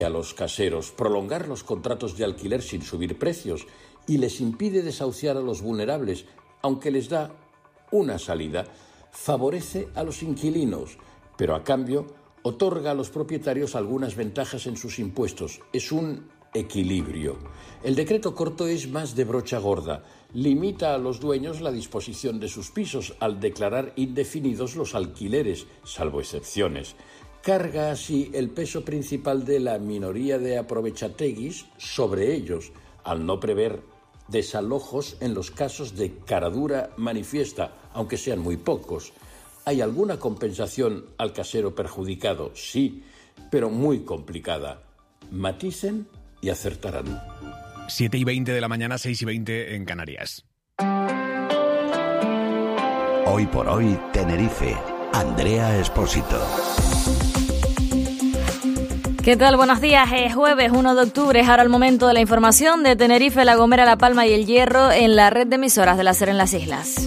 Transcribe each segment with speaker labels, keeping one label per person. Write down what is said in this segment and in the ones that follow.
Speaker 1: a los caseros, prolongar los contratos de alquiler sin subir precios y les impide desahuciar a los vulnerables, aunque les da una salida, favorece a los inquilinos, pero a cambio otorga a los propietarios algunas ventajas en sus impuestos. Es un equilibrio. El decreto corto es más de brocha gorda. Limita a los dueños la disposición de sus pisos al declarar indefinidos los alquileres, salvo excepciones. Carga así el peso principal de la minoría de aprovechateguis sobre ellos, al no prever desalojos en los casos de caradura manifiesta, aunque sean muy pocos. ¿Hay alguna compensación al casero perjudicado? Sí, pero muy complicada. Maticen y acertarán.
Speaker 2: 7:20 de la mañana, 6:20 en Canarias.
Speaker 3: Hoy por hoy, Tenerife. Andrea Espósito.
Speaker 4: ¿Qué tal? Buenos días. Es jueves 1 de octubre. Es ahora el momento de la información de Tenerife, La Gomera, La Palma y El Hierro en la red de emisoras de la SER en las islas.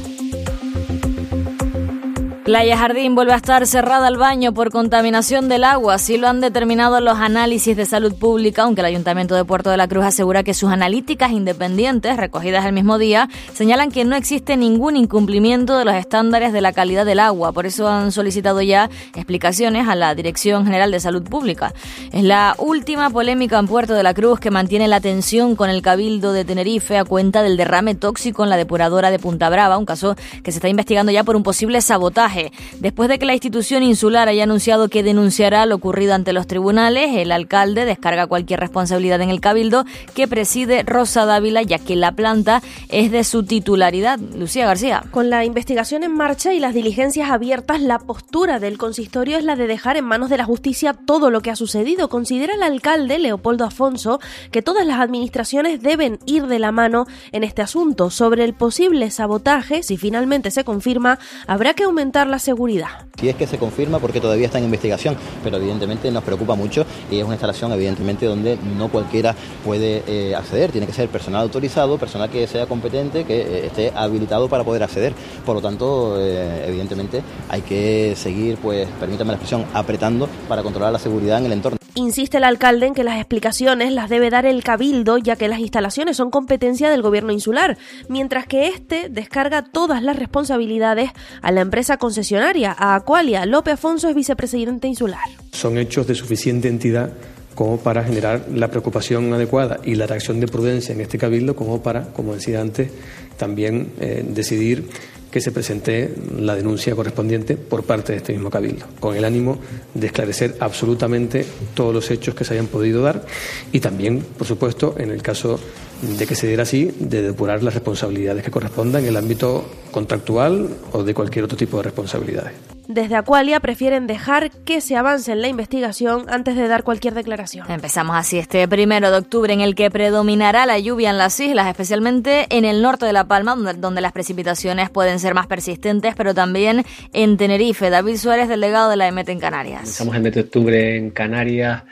Speaker 4: Playa Jardín vuelve a estar cerrada al baño por contaminación del agua. Así lo han determinado los análisis de salud pública, aunque el Ayuntamiento de Puerto de la Cruz asegura que sus analíticas independientes, recogidas el mismo día, señalan que no existe ningún incumplimiento de los estándares de la calidad del agua. Por eso han solicitado ya explicaciones a la Dirección General de Salud Pública. Es la última polémica en Puerto de la Cruz que mantiene la tensión con el Cabildo de Tenerife a cuenta del derrame tóxico en la depuradora de Punta Brava, un caso que se está investigando ya por un posible sabotaje. Después de que la institución insular haya anunciado que denunciará lo ocurrido ante los tribunales, el alcalde descarga cualquier responsabilidad en el Cabildo que preside Rosa Dávila, ya que la planta es de su titularidad. Lucía García.
Speaker 5: Con la investigación en marcha y las diligencias abiertas, la postura del consistorio es la de dejar en manos de la justicia todo lo que ha sucedido. Considera el alcalde, Leopoldo Afonso, que todas las administraciones deben ir de la mano en este asunto. Sobre el posible sabotaje, si finalmente se confirma, habrá que aumentar la seguridad.
Speaker 6: Si es que se confirma, porque todavía está en investigación, pero evidentemente nos preocupa mucho y es una instalación evidentemente donde no cualquiera puede acceder, tiene que ser personal autorizado, personal que sea competente, que esté habilitado para poder acceder. Por lo tanto, evidentemente hay que seguir, pues, permítame la expresión, apretando para controlar la seguridad en el entorno.
Speaker 5: Insiste el alcalde en que las explicaciones las debe dar el Cabildo, ya que las instalaciones son competencia del gobierno insular, mientras que este descarga todas las responsabilidades a la empresa concesionaria, a Aqualia. López Afonso es vicepresidente insular.
Speaker 7: Son hechos de suficiente entidad como para generar la preocupación adecuada y la reacción de prudencia en este Cabildo, como para, como decía antes, también decidir que se presente la denuncia correspondiente por parte de este mismo Cabildo, con el ánimo de esclarecer absolutamente todos los hechos que se hayan podido dar y también, por supuesto, en el caso de que se diera así, de depurar las responsabilidades que correspondan en el ámbito contractual o de cualquier otro tipo de responsabilidades.
Speaker 5: Desde Aqualia prefieren dejar que se avance en la investigación antes de dar cualquier declaración.
Speaker 4: Empezamos así este 1 de octubre en el que predominará la lluvia en las islas, especialmente en el norte de La Palma, donde las precipitaciones pueden ser más persistentes, pero también en Tenerife. David Suárez, delegado de la EMET en Canarias.
Speaker 8: Estamos el mes de octubre en Canarias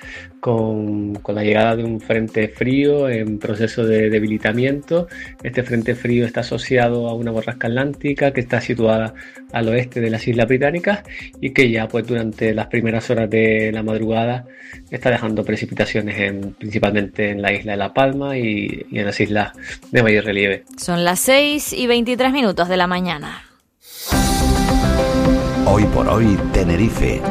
Speaker 8: con la llegada de un frente frío en proceso de debilitamiento. Este frente frío está asociado a una borrasca atlántica que está situada al oeste de las Islas Británicas y que ya pues durante las primeras horas de la madrugada está dejando precipitaciones principalmente en la isla de La Palma y en las islas de mayor relieve.
Speaker 4: Son las 6:23 de la mañana.
Speaker 3: Hoy por hoy, Tenerife.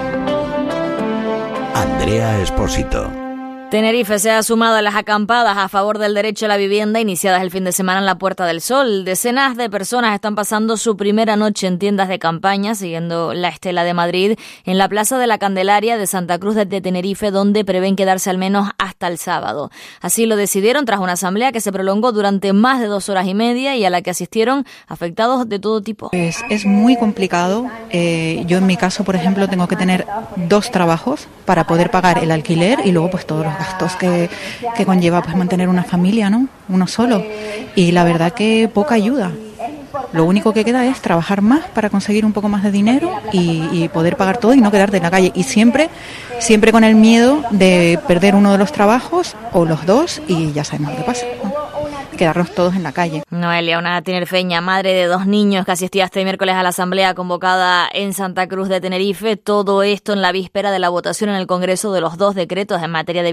Speaker 3: Andrea Espósito.
Speaker 4: Tenerife se ha sumado a las acampadas a favor del derecho a la vivienda iniciadas el fin de semana en la Puerta del Sol. Decenas de personas están pasando su primera noche en tiendas de campaña, siguiendo la estela de Madrid, en la Plaza de la Candelaria de Santa Cruz de Tenerife, donde prevén quedarse al menos hasta el sábado. Así lo decidieron tras una asamblea que se prolongó durante más de 2 horas y media y a la que asistieron afectados de todo tipo.
Speaker 9: Es muy complicado. Yo en mi caso, por ejemplo, tengo que tener 2 trabajos para poder pagar el alquiler y luego pues todos los gastos que conlleva pues mantener una familia, ¿no? Uno solo. Y la verdad que poca ayuda. Lo único que queda es trabajar más para conseguir un poco más de dinero y poder pagar todo y no quedarte en la calle. Y siempre con el miedo de perder uno de los trabajos o los 2 y ya sabemos lo que pasa, ¿no? quedarnos todos en la calle.
Speaker 4: Noelia, una tinerfeña, madre de 2 niños que asistía este miércoles a la asamblea convocada en Santa Cruz de Tenerife. Todo esto en la víspera de la votación en el Congreso de los 2 decretos en materia de